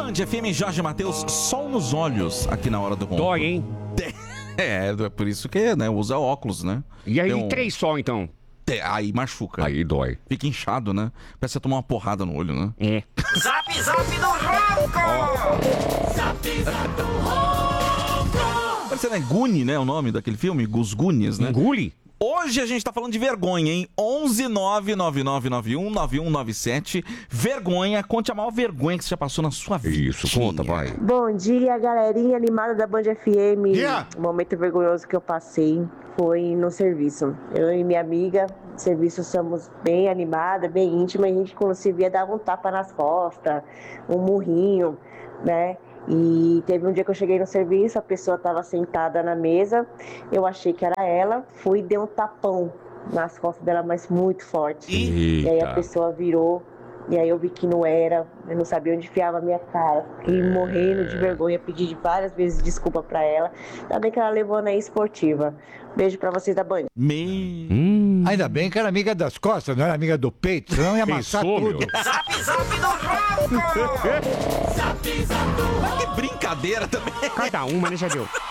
Band FM, Jorge Matheus, sol nos olhos aqui na hora do ronco. Dói, hein? É por isso que, né, usa óculos, né? E aí, Tem 3 só, então? Aí machuca. Aí dói. Fica inchado, né? Parece você tomar uma porrada no olho, né? É. Zap Zap do Ronco! Zap Zap do Ronco! Parece, né, Guni, né, o nome daquele filme? Os Goonies, né? Engule? Hoje a gente tá falando de vergonha, hein? 11999919197. Vergonha, conte a maior vergonha que você já passou na sua vida. Isso, conta, vai. Bom dia, galerinha animada da Band FM. Yeah. O momento vergonhoso que eu passei foi no serviço. Eu e minha amiga, no serviço somos bem animada, bem íntima, e a gente quando se via dava um tapa nas costas, um murrinho, né? E teve um dia que eu cheguei no serviço, a pessoa estava sentada na mesa, eu achei que era ela, fui e dei um tapão nas costas dela, mas muito forte. E aí a pessoa virou, e aí eu vi que não era, eu não sabia onde enfiava a minha cara. Fiquei morrendo de vergonha, pedi várias vezes desculpa pra ela. Ainda bem que ela levou na esportiva. Beijo pra vocês da Band. Ainda bem que era amiga das costas, não era amiga do peito, senão ia amassar Pensou, tudo. meu? Zap Zap do Ronco! Zap Zap do Ronco! Mas que brincadeira também. Cada uma, né, Jadeu?